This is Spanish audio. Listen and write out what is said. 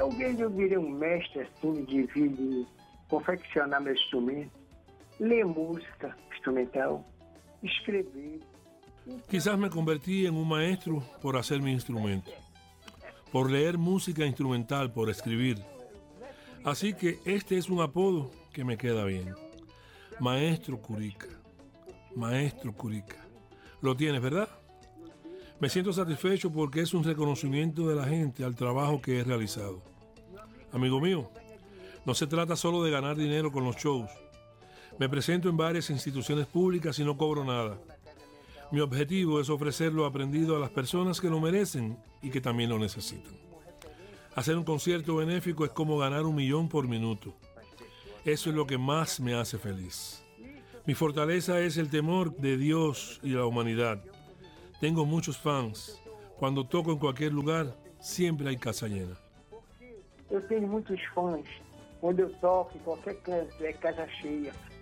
talvez eu virei um mestre assim de confeccionar meu instrumento, ler música instrumental, escrever. Quizás me convertí en un maestro por hacer mi instrumento, por leer música instrumental, por escribir. Así que este es un apodo que me queda bien. Maestro Curica. Maestro Curica. Lo tienes, ¿verdad? Me siento satisfecho porque es un reconocimiento de la gente al trabajo que he realizado. Amigo mío, no se trata solo de ganar dinero con los shows. Me presento en varias instituciones públicas y no cobro nada. Mi objetivo es ofrecer lo aprendido a las personas que lo merecen y que también lo necesitan. Hacer un concierto benéfico es como ganar 1 millón por minuto. Eso es lo que más me hace feliz. Mi fortaleza es el temor de Dios y la humanidad. Tengo muchos fans. Cuando toco en cualquier lugar, siempre hay casa llena. Eu tenho muitos fãs. Quando eu toco em qualquer canto, é casa cheia.